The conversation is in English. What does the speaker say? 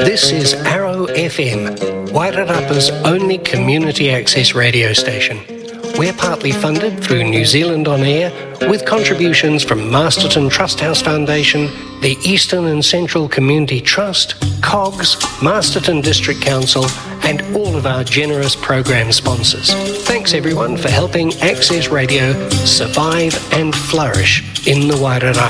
This is Arrow FM, Wairarapa's only community access radio station. We're partly funded through New Zealand On Air, with contributions from Masterton Trusthouse Foundation, the Eastern and Central Community Trust, COGS, Masterton District Council, and all of our generous program sponsors. Thanks everyone for helping Access Radio survive and flourish in the Wairarapa.